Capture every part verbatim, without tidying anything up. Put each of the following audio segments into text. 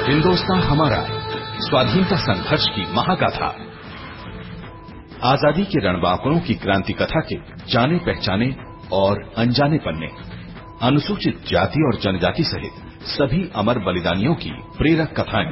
हिंदुस्तान हमारा, स्वाधीनता संघर्ष की महागाथा। आजादी के रणबांकुरों की क्रांति कथा के जाने पहचाने और अनजाने पन्ने, अनुसूचित जाति और जनजाति सहित सभी अमर बलिदानियों की प्रेरक कथाएं।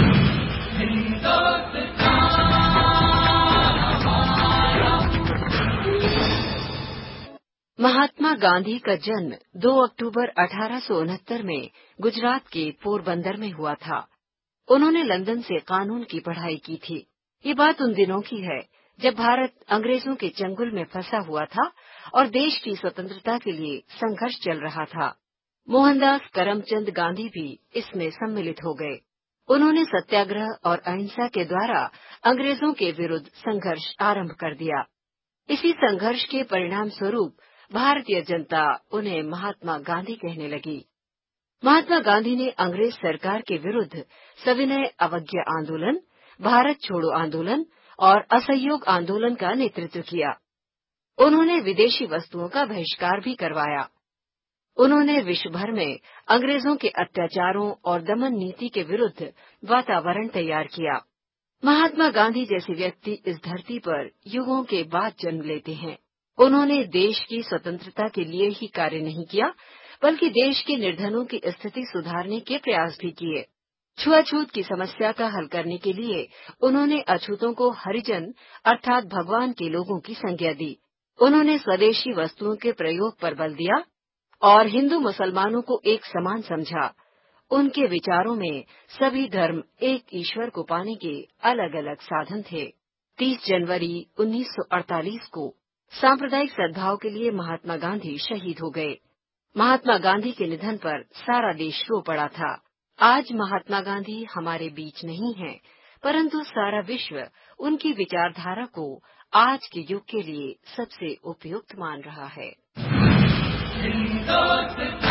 महात्मा गांधी का जन्म दो अक्टूबर अठारह सौ उनहत्तर में गुजरात के पोरबंदर में हुआ था। उन्होंने लंदन से कानून की पढ़ाई की थी। ये बात उन दिनों की है जब भारत अंग्रेजों के चंगुल में फंसा हुआ था और देश की स्वतंत्रता के लिए संघर्ष चल रहा था। मोहनदास करमचंद गांधी भी इसमें सम्मिलित हो गए। उन्होंने सत्याग्रह और अहिंसा के द्वारा अंग्रेजों के विरुद्ध संघर्ष आरंभ कर दिया। इसी संघर्ष के परिणाम स्वरूप भारतीय जनता उन्हें महात्मा गांधी कहने लगी। महात्मा गांधी ने अंग्रेज सरकार के विरुद्ध सविनय अवज्ञा आंदोलन, भारत छोड़ो आंदोलन और असहयोग आंदोलन का नेतृत्व किया। उन्होंने विदेशी वस्तुओं का बहिष्कार भी करवाया। उन्होंने विश्व भर में अंग्रेजों के अत्याचारों और दमन नीति के विरुद्ध वातावरण तैयार किया। महात्मा गांधी जैसे व्यक्ति इस धरती पर युगों के बाद जन्म लेते हैं। उन्होंने देश की स्वतंत्रता के लिए ही कार्य नहीं किया, बल्कि देश के निर्धनों की स्थिति सुधारने के प्रयास भी किए। छुआछूत की समस्या का हल करने के लिए उन्होंने अछूतों को हरिजन अर्थात भगवान के लोगों की संज्ञा दी। उन्होंने स्वदेशी वस्तुओं के प्रयोग पर बल दिया और हिंदू मुसलमानों को एक समान समझा। उनके विचारों में सभी धर्म एक ईश्वर को पाने के अलग अलग साधन थे। तीस जनवरी उन्नीस सौ अड़तालीस को सांप्रदायिक सद्भाव के लिए महात्मा गांधी शहीद हो गए। महात्मा गांधी के निधन पर सारा देश रो पड़ा था। आज महात्मा गांधी हमारे बीच नहीं हैं, परंतु सारा विश्व उनकी विचारधारा को आज के युग के लिए सबसे उपयुक्त मान रहा है।